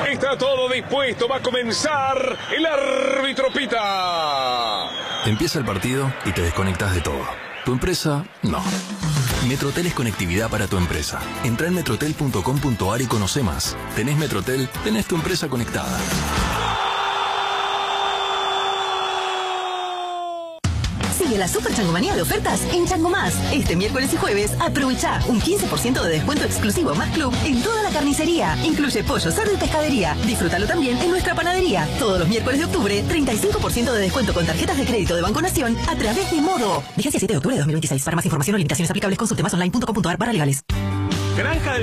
Está todo dispuesto, va a comenzar. El árbitro pita. Empieza el partido y te desconectas de todo. ¿Tu empresa? No. Metrotel es conectividad para tu empresa. Entra en metrotel.com.ar y conoce más. Tenés Metrotel, tenés tu empresa conectada. Sigue la super changomanía de ofertas en Chango Más. Este miércoles y jueves aprovecha un 15% de descuento exclusivo Más Club en toda la carnicería. Incluye pollo, cerdo y pescadería. Disfrútalo también en nuestra panadería. Todos los miércoles de octubre, 35% de descuento con tarjetas de crédito de Banco Nación a través de Modo. Vigencia 7 de octubre de 2026. Para más información o limitaciones aplicables, consulte masonline.com.ar/legales. Granja